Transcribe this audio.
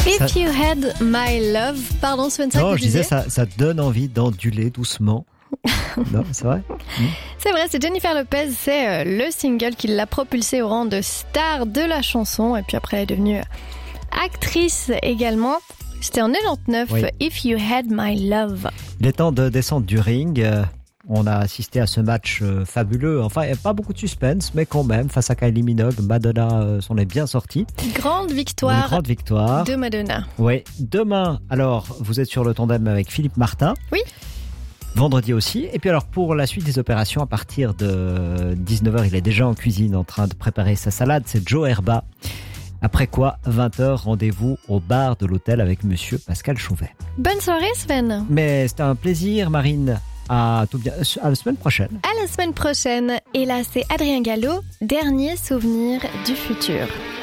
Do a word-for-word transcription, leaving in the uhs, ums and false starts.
If Ça- You Had My Love. Pardon, Sven, c'est ça Non, que je tu disais, disais ça, ça te donne envie d'onduler doucement. Non, c'est vrai. C'est vrai, c'est Jennifer Lopez. C'est euh, le single qui l'a propulsée au rang de star de la chanson. Et puis après, elle est devenue euh, actrice également. C'était en quatre-vingt-dix-neuf, Oui. If You Had My Love. Il est temps de descendre du ring. Euh, On a assisté à ce match euh, fabuleux. Enfin, il n'y a pas beaucoup de suspense, mais quand même, face à Kylie Minogue, Madonna euh, s'en est bien sortie. Grande Une victoire grande victoire. de Madonna. Oui. Demain, alors, vous êtes sur le tandem avec Philippe Martin. Oui. Vendredi aussi. Et puis alors, pour la suite des opérations, à partir de dix-neuf heures, il est déjà en cuisine en train de préparer sa salade. C'est Joe Herba. Après quoi, vingt heures, rendez-vous au bar de l'hôtel avec monsieur Pascal Chauvet. Bonne soirée, Sven. Mais c'était un plaisir, Marine. À, tout bien, à la semaine prochaine. À la semaine prochaine. Et là, c'est Adrien Gallo, dernier souvenir du futur.